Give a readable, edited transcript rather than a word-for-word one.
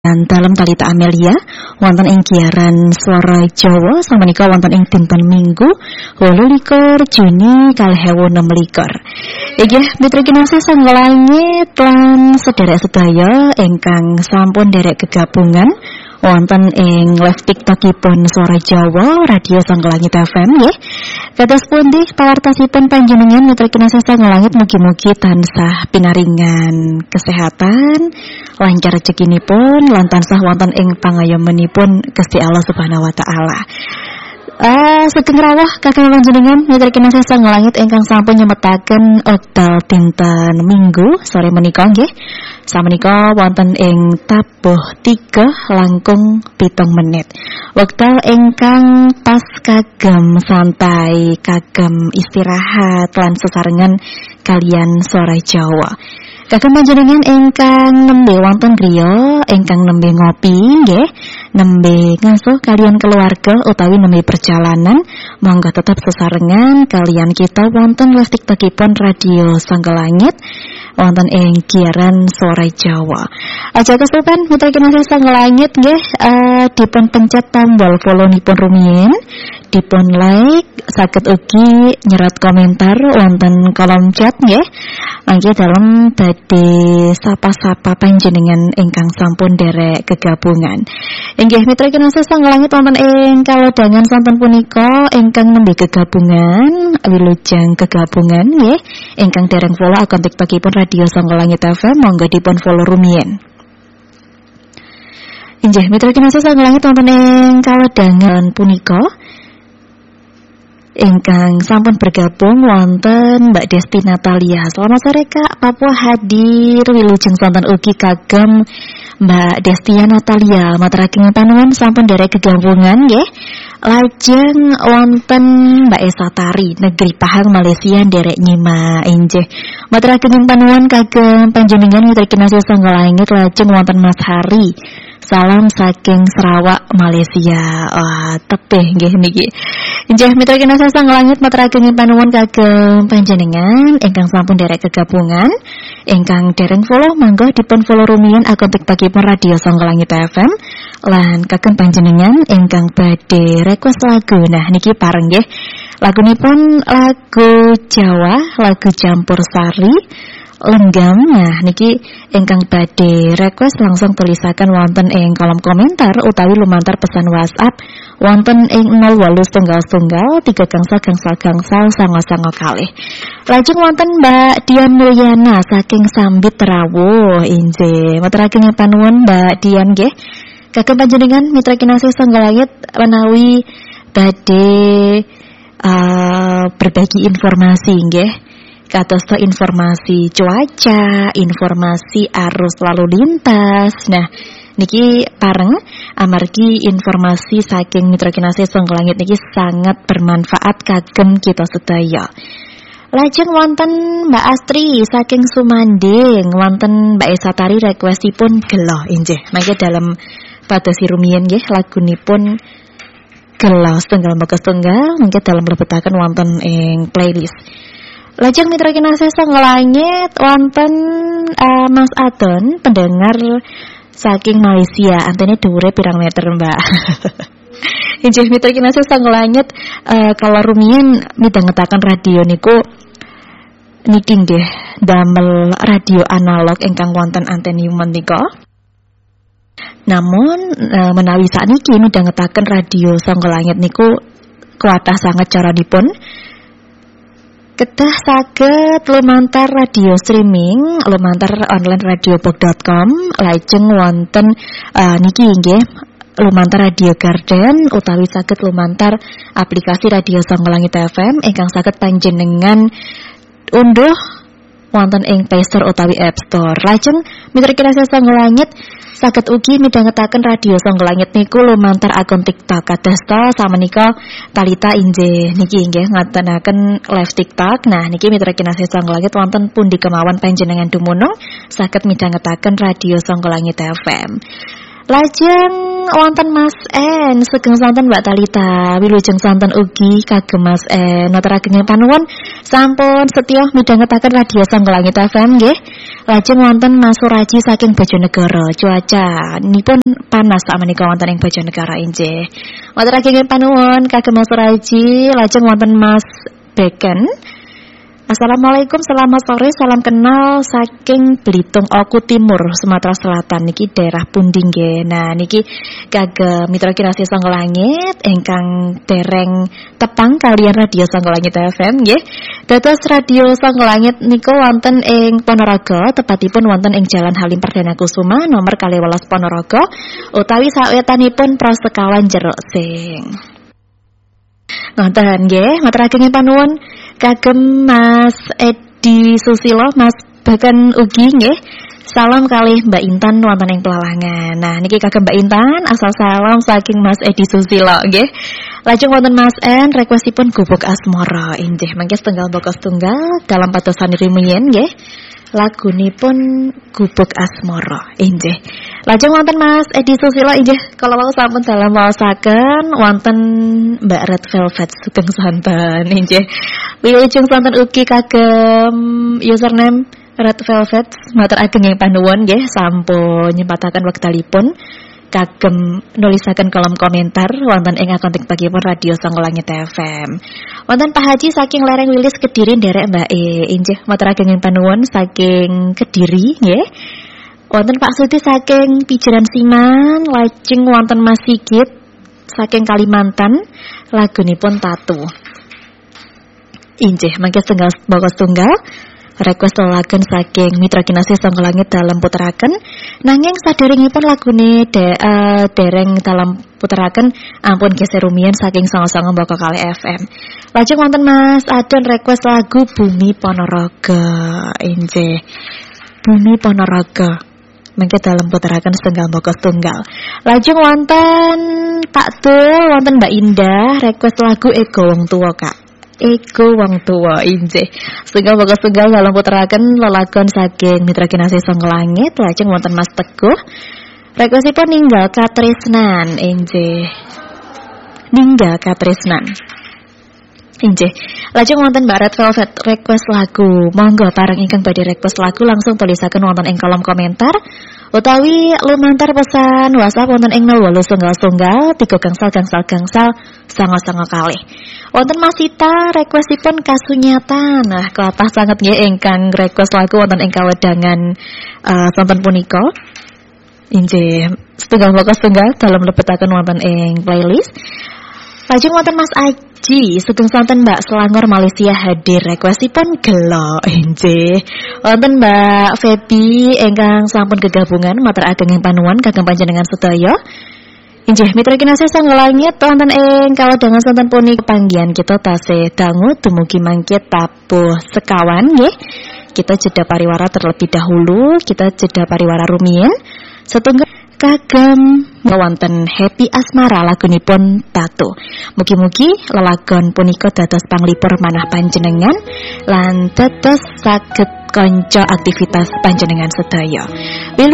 Dalam Talita Amelia wonten ing giaran Swara Jawa samenika wonten ing dinten Minggu 28 Juni 2016. Inggih mitra kinasih sanglangit lan sedherek sedaya ingkang sampun derek gegabungan wonten ing live TikTokipun Swara Jawa Radio Sanglangit FM nggih. Kados pundi pawartosipun panjenengan mitra kinasih sanglangit mugi-mugi tansah pinaringan kesehatan, lancar rezekinipun lan tansah wonten ing pangayomanipun Gusti Allah Subhanahu wa taala. Sugeng rawuh kakang panjenengan mitra kinasih sanglangit ingkang sampun nyemetaken wekdal dinten Minggu sore menika nggih. Samenika wonten ing tabuh 3 langkung 7 menit. Wekdal ingkang pas kagem santai, kagem istirahat lan sesarengan kalian Swara Jawa. Kagem panjenengan ingkang nembe wonten griya, ingkang nembe ngopi nggih, nembe ngasuh kalian keluarga utawi nembe perjalanan, monggo tetap sesarengan kalian kita wonten live TikTokipun Radio Sanglangit wonten ing giaran Swara Jawa. Aja kesupen mitra kinasih sanglangit nggih, dipun pencet tombol follow-nipun rumiyin, dipun like, saged ugi nyerat komentar wonten kolom chat nggih. Mangke dalem badhe sapa-sapa panjenengan ingkang sampun derek gegabungan. Inggih mitra kinasih sanglangit wonten ing kalodhangan sonten punika ingkang nembe gegabungan, wilujeng gegabungan nggih, ingkang dereng follow akun TikTokipun Radio Sanglangit FM monggo dipun follow rumiyin. Inggih mitra kinasih sanglangit wonten ing kalodhangan punika ingkang sampun bergabung wonten Mbak Desti Natalia. Selamat sore Kak, Papua hadir wilujeng sonten ugi kagem Mbak Desti Natalia. Materaking panuwun sampun derek gegabungan nggih. Lajeng wonten Mbak Esatari Negeri Pahang Malaysia derek nyima inggih. Materaking panuwun kagem panjenengan mitra kinasih sanglangit. Lajeng wonten Mas Hari. Salam saking Sarawak Malaysia. Tepih nggih niki. Inggih mitra kinasih sanglangit materaken panuwun kagem panjenengan ingkang sampun derek gegabungan, ingkang dereng follow mangga dipun follow rumiyin akun TikTokipun Radio Sanglangit FM lan kagem panjenengan ingkang badhe request lagu. Nah niki pareng nggih. Lagunipun lagu Jawa, lagu campursari Lenggam. Nah niki ingkang badhe request langsung tulisaken wonten ing kolom komentar utawi lumantar pesan WhatsApp wonten ing 0813 Lajeng wonten Mbak Dian Mulyana saking Sambit Rawuh inggih. Materaken panuwun Mbak Dian nggih. Kagem panjenengan mitra kinasih sanglangit menawi badhe berbagi informasi nggih. Kadosta informasi cuaca, informasi arus lalu lintas. Nah, niki pareng amargi informasi saking mitra kinasih sanglangit niki sangat bermanfaat kagem kita sedaya. Lajeng wonten Mbak Astri saking Sumanding, wonten Mbak Esatari requestipun Gelo inggih. Mangke dalem padosi rumiyin nggih lagunipun Gelo setunggal moko setunggal mangke dalem lebetaken wonten ing playlist. Lajeng mitra kinasih sanglangit wonten Mas Adon pendengar saking Malaysia. Antene dhuwure pirang meter, Mbak? Inggih mitra kinasih sanglangit kalau rumiyin midhangetaken radio niku niki nggih damel radio analog ingkang wonten antenium menika. Namun menawi sakniki midhangetaken radio sanglangit niku kuatah sanget caranipun. Kedah saged lumantar radio streaming, lumantar online radiobook.com, lajeng wonten niki nggih lumantar Radio Garden utawi saged lumantar aplikasi Radio Sanglangit FM ingkang saged panjenengan unduh wonten ing Play Store utawi App Store. Lajeng mitra kinasih sanglangit saged ugi midhangetaken Radio Sanglangit niku lumantar akun TikTok. Kadosta samenika Talita inggih niki nggih ngatenaken live TikTok. Nah niki mitra kinasih sanglangit wonten pundi kemawon panjenengan dumunung saged midhangetaken Radio Sanglangit FM. Lajeng wonten Mas En sugeng santen Mbak Talita, wilujeng santen ugi kagem Mas En. Ngaturaken panuwun sampun setya midhangetaken radio Sangga Langit FM nggih. Lajeng wonten Mas Suraji saking Bojonegoro. Cuaca nipun panas sakmenika wonten ing Bojonegoro inggih. Ngaturaken panuwun kagem Mas Suraji. Lajeng wonten Mas Beken. Assalamualaikum, selamat sore, salam kenal saking Belitung Oku Timur, Sumatera Selatan. Niki daerah pundi nggih. Nah niki kagem mitra kinasih Sangga Langit ingkang dereng tepang kalian radio Sangga Langit FM nggih. Dados radio Sangga Langit niku wonten ing Ponorogo, tepatipun wonten ing Jalan Halim Perdana Kusuma nomor 12 Ponorogo, utawi sawetanipun Prosekawan Jeruk Sing. Ngoten nggih, maturaken panuwun kagem Mas Edi Susilo, Mas Beken ugi nggih. Salam kalih Mbak Intan wonten ing Pelalangan. Nah niki kagem Mbak Intan asal salam saking Mas Edi Susilo nggih. Lajeng wonten Mas En requestipun Gubuk Asmara inggih mangke setunggal bokos tunggal dalam patosan rumiyin nggih. Lagunipun Gubuk Asmara inggih. Lajeng wonten Mas Edi Susilo inggih kala wau sampun dalam waosaken wonten Mbak Red Velvet sugeng santen inggih. Wilujeng santen ugi kagem username Red Velvet matur ageng ing panuwun nggih sampun nyempataken wektalipun kagem nulisaken kolom komentar wonten ing akun TikTokipun Radio Sangga Langit FM. Wonten Pak Haji saking Lereng Wilis Kediri nderek Mbak inggih matur ageng ing panuwun saking Kediri nggih. Wonten Pak Sudi saking Pijeran Siman, lajeng wonten Mas Sigit saking Kalimantan, lagunipun Tatu. Inggih mangke setunggal bokos tunggal request lagen saking mitra kinasih Sangga Langit dalam puteraken nanging saderengipun lagune dereng dalam puteraken ampun geser rumiyin saking sanga-sanga mbaka kali FM. Lajeng wonten Mas Adon request lagu Bumi Ponorogo inggih. Bumi Ponorogo mangke dalam puteraken setunggal bokos tunggal. Lajeng wonten Pak Dul wonten Mbak Indah request lagu Ego Wong Tuwa Kak. Ego Wong Tuwa inggih. Setunggal bokos tunggal dalam puteraken lelagon saking mitra kinasih Sangga Langit. Lajeng wonten Mas Teguh requestipun Ninggal Katresnan inggih. Ninggal Katresnan inggih. Lajeng wonten Mbak Red Velvet request lagu. Monggo pareng ingkang badhe request lagu langsung tulisaken wonten ing kolom komentar utawi lumantar pesan WhatsApp wonten ing 0819 3 sanga kalih. Wonten Mas Sita requestipun Kasunyatan. Nah, kelatah sanget nggih ingkang request lagu wonten ing kawedangan sonten punika. Inggih, setunggal bokos tunggal dalam lebetaken wonten ing playlist. Lajeng wonten Mas Aji sugeng santen Mbak Selangor Malaysia hadir requestipun Gelo inggih. Wonten Mbak Feby ingkang sampun gegabungan matur ageng ing panuwun kagem panjenengan sedaya. Inggih mitra kinasih Sangga Langit wonten ing kawedangan sonten punika panggihan kita tasih dangu dumugi mangke tabuh sekawan nggih. Kita jeda pariwara terlebih dahulu, kita jeda pariwara rumiyin setunggal kagem wonten Happy Asmara lagunipun Tatu. Mugi-mugi lelagon punika dados panglipur manah panjenengan lan dados saged kanca aktivitas panjenengan sedaya.